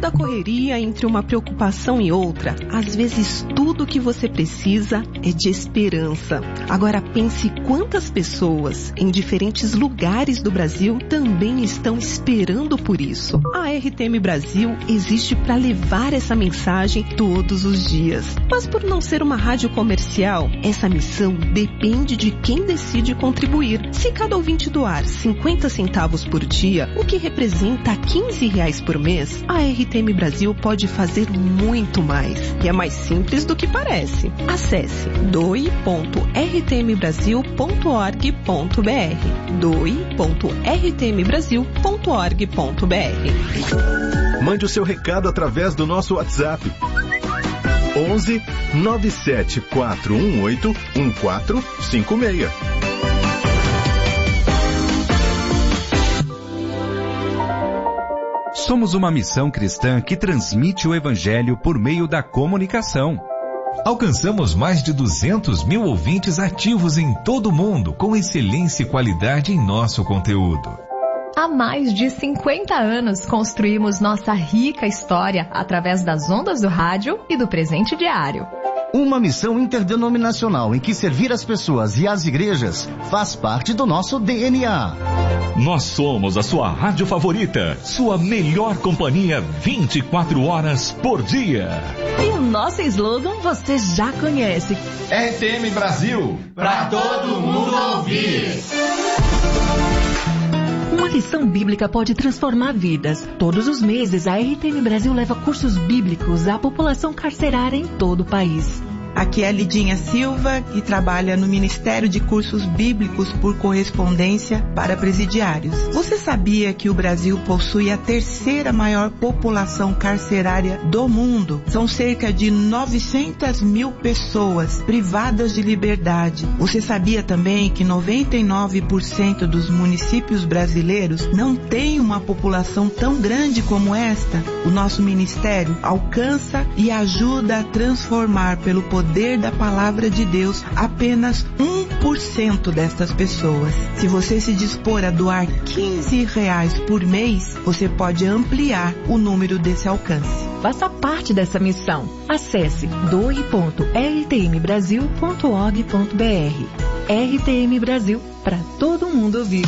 da correria, entre uma preocupação e outra, às vezes tudo o que você precisa é de esperança. Agora pense quantas pessoas em diferentes lugares do Brasil também estão esperando por isso. A RTM Brasil existe para levar essa mensagem todos os dias. Mas por não ser uma rádio comercial, essa missão depende de quem decide contribuir. Se cada ouvinte doar 50 centavos por dia, o que representa R$15 por mês, a RTM Brasil pode fazer muito mais. E é mais simples do que parece. Acesse doe.rtmbrasil.org.br doe.rtmbrasil.org.br. Mande o seu recado através do nosso WhatsApp 11 97418 1456. Somos uma missão cristã que transmite o Evangelho por meio da comunicação. Alcançamos mais de 200 mil ouvintes ativos em todo o mundo, com excelência e qualidade em nosso conteúdo. Há mais de 50 anos construímos nossa rica história através das ondas do rádio e do presente diário. Uma missão interdenominacional em que servir as pessoas e as igrejas faz parte do nosso DNA. Nós somos a sua rádio favorita, sua melhor companhia 24 horas por dia. E o nosso slogan você já conhece. RTM Brasil, pra todo mundo ouvir. Uma lição bíblica pode transformar vidas. Todos os meses, a RTM Brasil leva cursos bíblicos à população carcerária em todo o país. Aqui é a Lidinha Silva, que trabalha no Ministério de Cursos Bíblicos por Correspondência para Presidiários. Você sabia que o Brasil possui a terceira maior população carcerária do mundo? São cerca de 900 mil pessoas privadas de liberdade. Você sabia também que 99% dos municípios brasileiros não têm uma população tão grande como esta? O nosso ministério alcança e ajuda a transformar pelo poder da palavra de Deus apenas 1% destas pessoas. Se você se dispor a doar R$15 por mês, você pode ampliar o número desse alcance. Faça parte dessa missão. Acesse doe.rtmbrasil.org.br. RTM Brasil, para todo mundo ouvir.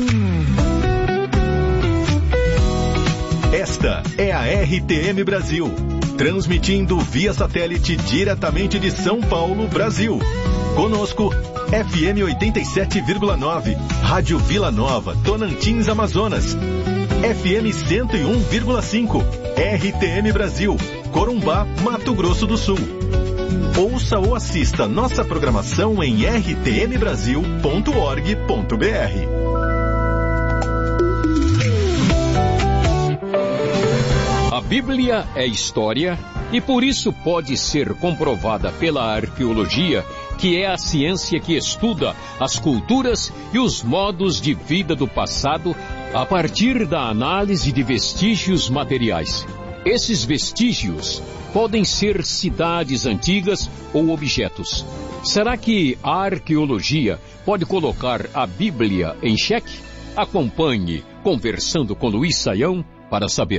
Esta é a RTM Brasil, transmitindo via satélite diretamente de São Paulo, Brasil. Conosco, FM 87,9, Rádio Vila Nova, Tonantins, Amazonas. FM 101,5, RTM Brasil, Corumbá, Mato Grosso do Sul. Ouça ou assista nossa programação em rtmbrasil.org.br. A Bíblia é história e por isso pode ser comprovada pela arqueologia, que é a ciência que estuda as culturas e os modos de vida do passado a partir da análise de vestígios materiais. Esses vestígios podem ser cidades antigas ou objetos. Será que a arqueologia pode colocar a Bíblia em xeque? Acompanhe Conversando com Luiz Saião para saber.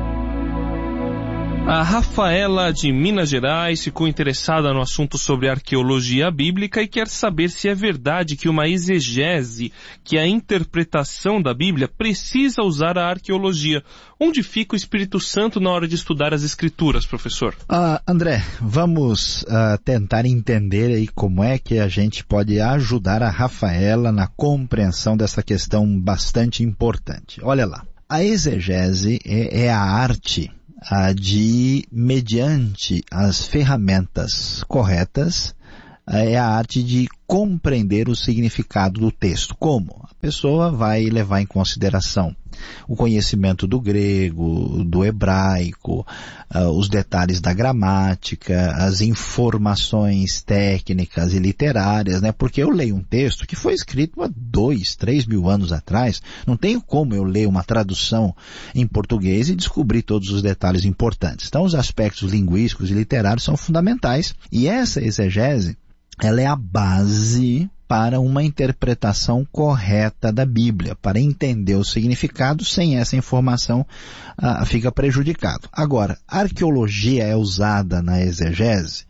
A Rafaela, de Minas Gerais, ficou interessada no assunto sobre arqueologia bíblica e quer saber se é verdade que uma exegese, que é a interpretação da Bíblia, precisa usar a arqueologia. Onde fica o Espírito Santo na hora de estudar as Escrituras, professor? André, vamos tentar entender aí como é que a gente pode ajudar a Rafaela na compreensão dessa questão bastante importante. Olha lá, a exegese é a arte de, mediante as ferramentas corretas, é a arte de compreender o significado do texto. Como? A pessoa vai levar em consideração o conhecimento do grego, do hebraico, os detalhes da gramática, as informações técnicas e literárias, né? Porque eu leio um texto que foi escrito há 2-3 mil anos atrás, não tenho como eu ler uma tradução em português e descobrir todos os detalhes importantes. Então, os aspectos linguísticos e literários são fundamentais, e essa exegese, ela é a base para uma interpretação correta da Bíblia, para entender o significado. Sem essa informação fica prejudicado. Agora, a arqueologia é usada na exegese?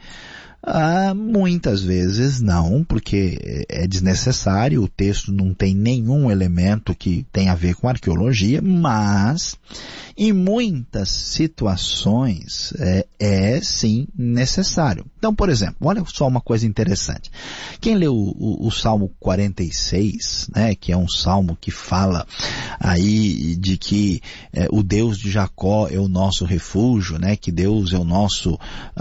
Muitas vezes não, porque é desnecessário, o texto não tem nenhum elemento que tenha a ver com arqueologia, mas em muitas situações é sim necessário. Então, por exemplo, olha só uma coisa interessante. Quem leu o Salmo 46, né, que é um salmo que fala aí de que o Deus de Jacó é o nosso refúgio, né, que Deus é o nosso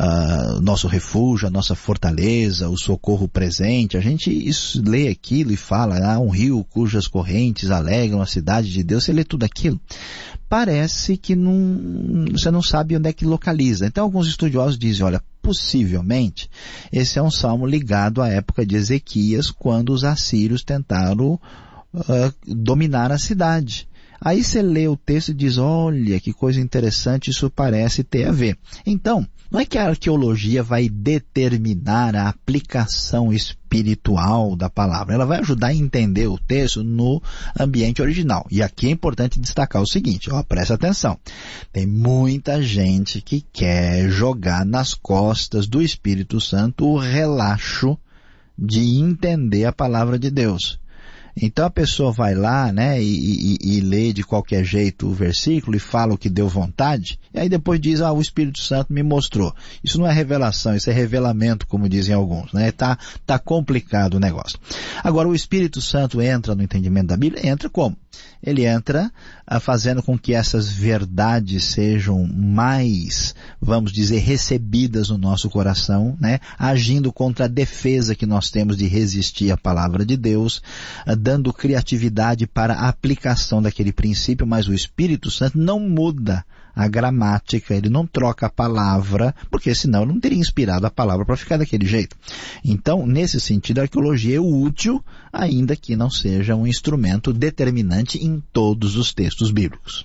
refúgio, a nossa fortaleza, o socorro presente. A gente lê aquilo e fala, um rio cujas correntes alegram a cidade de Deus. Você lê tudo aquilo, parece que você não sabe onde é que localiza. Então alguns estudiosos dizem, olha, possivelmente esse é um salmo ligado à época de Ezequias, quando os assírios tentaram dominar a cidade. Aí você lê o texto e diz, olha, que coisa interessante, isso parece ter a ver. Então, não é que a arqueologia vai determinar a aplicação espiritual da palavra. Ela vai ajudar a entender o texto no ambiente original. E aqui é importante destacar o seguinte, presta atenção. Tem muita gente que quer jogar nas costas do Espírito Santo o relaxo de entender a palavra de Deus. Então a pessoa vai lá, né, e lê de qualquer jeito o versículo e fala o que deu vontade, e aí depois diz, o Espírito Santo me mostrou. Isso não é revelação, isso é revelamento, como dizem alguns, né? Tá complicado o negócio. Agora, o Espírito Santo entra no entendimento da Bíblia? Entra como? Ele entra fazendo com que essas verdades sejam mais, vamos dizer, recebidas no nosso coração, né? Agindo contra a defesa que nós temos de resistir à palavra de Deus, dando criatividade para a aplicação daquele princípio, mas o Espírito Santo não muda a gramática, ele não troca a palavra, porque senão ele não teria inspirado a palavra para ficar daquele jeito. Então, nesse sentido, a arqueologia é útil, ainda que não seja um instrumento determinante em todos os textos bíblicos.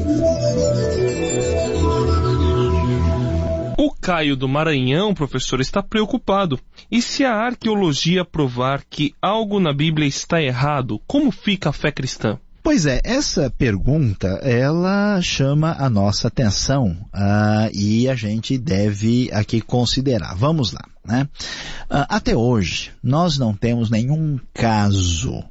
O Caio do Maranhão, professor, está preocupado. E se a arqueologia provar que algo na Bíblia está errado, como fica a fé cristã? Pois é, essa pergunta, ela chama a nossa atenção e a gente deve aqui considerar. Vamos lá, né? Até hoje, nós não temos nenhum caso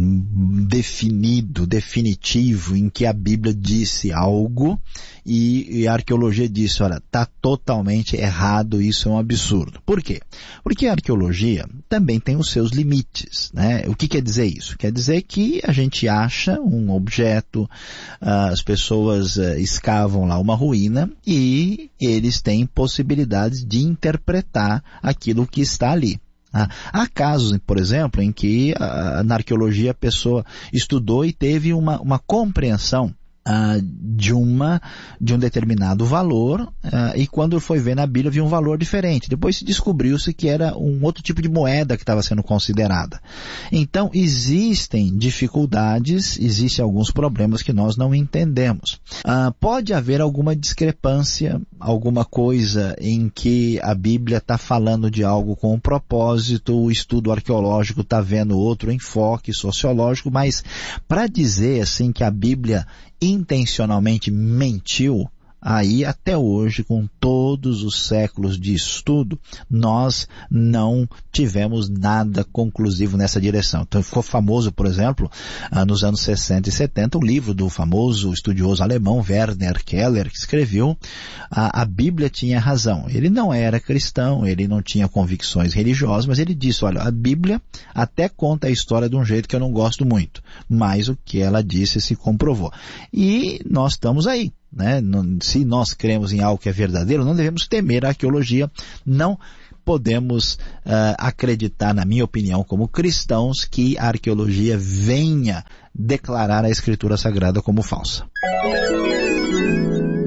definitivo, em que a Bíblia disse algo e a arqueologia disse, olha, está totalmente errado, isso é um absurdo. Por quê? Porque a arqueologia também tem os seus limites, né? O que quer dizer isso? Quer dizer que a gente acha um objeto, as pessoas escavam lá uma ruína e eles têm possibilidades de interpretar aquilo que está ali. Há casos, por exemplo, em que na arqueologia a pessoa estudou e teve uma compreensão de um determinado valor e quando foi ver na Bíblia viu um valor diferente. Depois se descobriu-se que era um outro tipo de moeda que estava sendo considerada. Então existem dificuldades, existem alguns problemas que nós não entendemos. Pode haver alguma discrepância, alguma coisa em que a Bíblia está falando de algo com um propósito, o estudo arqueológico está vendo outro enfoque sociológico, mas para dizer assim que a Bíblia intencionalmente mentiu, aí até hoje, com todos os séculos de estudo, nós não tivemos nada conclusivo nessa direção. Então ficou famoso, por exemplo, nos anos 60 e 70, o livro do famoso estudioso alemão Werner Keller, que escreveu a Bíblia tinha razão. Ele não era cristão, ele não tinha convicções religiosas, mas ele disse, olha, a Bíblia até conta a história de um jeito que eu não gosto muito, mas o que ela disse se comprovou. E nós estamos aí. Né? Se nós cremos em algo que é verdadeiro, não devemos temer a arqueologia, não podemos acreditar, na minha opinião, como cristãos, que a arqueologia venha declarar a Escritura Sagrada como falsa.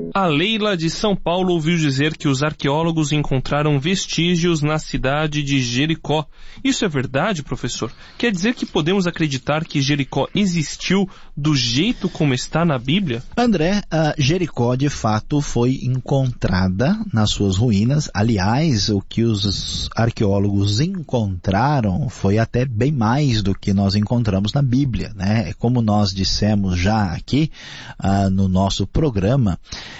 A Leila de São Paulo ouviu dizer que os arqueólogos encontraram vestígios na cidade de Jericó. Isso é verdade, professor? Quer dizer que podemos acreditar que Jericó existiu do jeito como está na Bíblia? André, Jericó de fato foi encontrada nas suas ruínas. Aliás, o que os arqueólogos encontraram foi até bem mais do que nós encontramos na Bíblia, né? Como nós dissemos já aqui no nosso programa,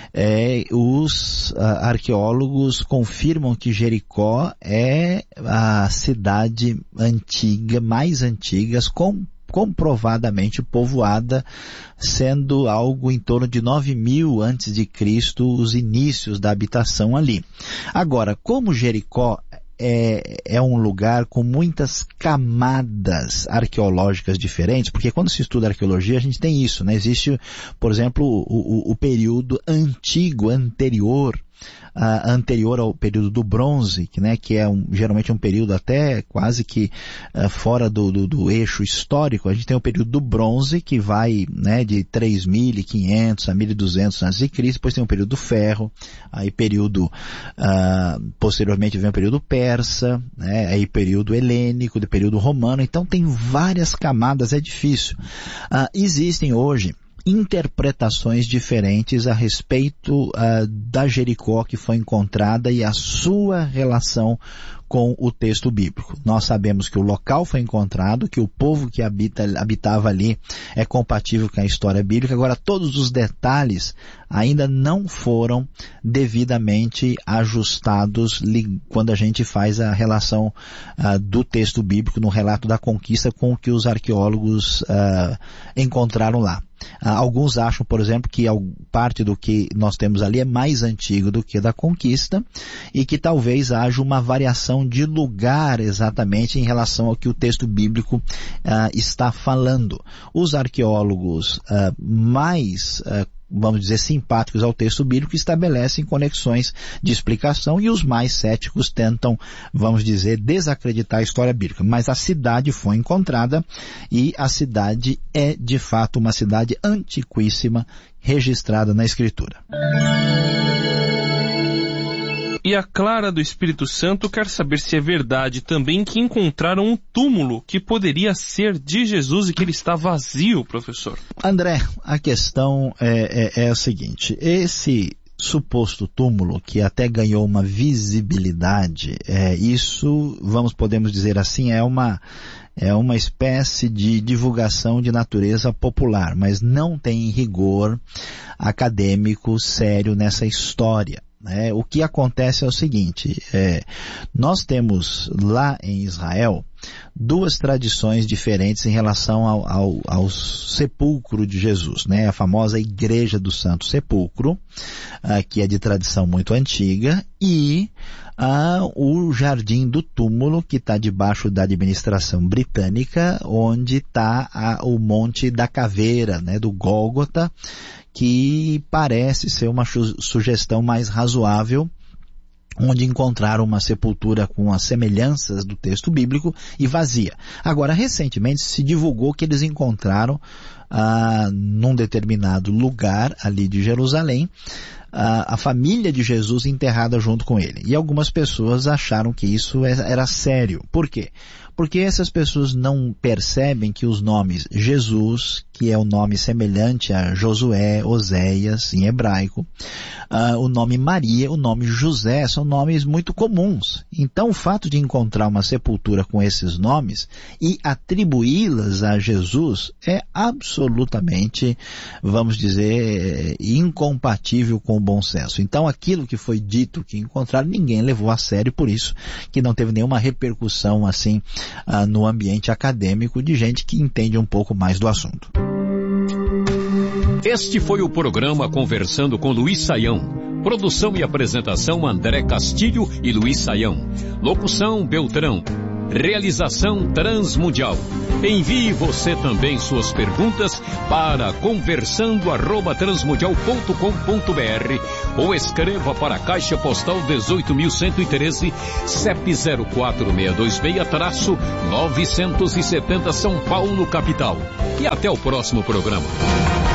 os arqueólogos confirmam que Jericó é a cidade antiga, mais antiga, comprovadamente povoada, sendo algo em torno de 9.000 antes de Cristo os inícios da habitação ali. Agora, como Jericó é um lugar com muitas camadas arqueológicas diferentes, porque quando se estuda arqueologia a gente tem isso, né? Existe, por exemplo, o período antigo, anterior ao período do bronze, que é geralmente um período até quase que fora do eixo histórico. A gente tem o período do bronze, que vai, né, de 3.500 a 1.200 a.C., depois tem o período do ferro, aí posteriormente vem o período persa, né, aí período helênico, período romano. Então tem várias camadas, é difícil. Existem hoje interpretações diferentes a respeito da Jericó que foi encontrada e a sua relação com o texto bíblico. Nós sabemos que o local foi encontrado, que o povo que habitava ali é compatível com a história bíblica. Agora, todos os detalhes ainda não foram devidamente ajustados quando a gente faz a relação do texto bíblico no relato da conquista com o que os arqueólogos encontraram lá. Alguns acham, por exemplo, que parte do que nós temos ali é mais antigo do que da conquista e que talvez haja uma variação de lugar exatamente em relação ao que o texto bíblico está falando. Os arqueólogos mais vamos dizer, simpáticos ao texto bíblico, estabelecem conexões de explicação e os mais céticos tentam, vamos dizer, desacreditar a história bíblica. Mas a cidade foi encontrada e a cidade é, de fato, uma cidade antiquíssima registrada na Escritura. E a Clara do Espírito Santo quer saber se é verdade também que encontraram um túmulo que poderia ser de Jesus e que ele está vazio, professor. André, a questão é a seguinte: esse suposto túmulo, que até ganhou uma visibilidade, isso, podemos dizer assim, é uma espécie de divulgação de natureza popular, mas não tem rigor acadêmico sério nessa história. O que acontece é o seguinte, nós temos lá em Israel duas tradições diferentes em relação ao sepulcro de Jesus, a famosa Igreja do Santo Sepulcro, que é de tradição muito antiga, e o Jardim do Túmulo, que está debaixo da administração britânica, onde está o Monte da Caveira, do Gólgota, que parece ser uma sugestão mais razoável, onde encontraram uma sepultura com as semelhanças do texto bíblico e vazia. Agora, recentemente se divulgou que eles encontraram num determinado lugar ali de Jerusalém a família de Jesus enterrada junto com ele. E algumas pessoas acharam que isso era sério. Por quê? Porque essas pessoas não percebem que os nomes Jesus, que é o nome semelhante a Josué, Oséias, em hebraico, o nome Maria, o nome José, são nomes muito comuns. Então o fato de encontrar uma sepultura com esses nomes e atribuí-las a Jesus é absolutamente, vamos dizer, incompatível com o bom senso. Então aquilo que foi dito que encontraram, ninguém levou a sério, por isso que não teve nenhuma repercussão assim no ambiente acadêmico de gente que entende um pouco mais do assunto. Este foi o programa Conversando com Luiz Saião. Produção e apresentação André Castilho e Luiz Saião. Locução Beltrão. Realização Transmundial. Envie você também suas perguntas para conversando@transmundial.com.br ou escreva para a Caixa Postal 18.113, CEP 04626-970 São Paulo, capital. E até o próximo programa.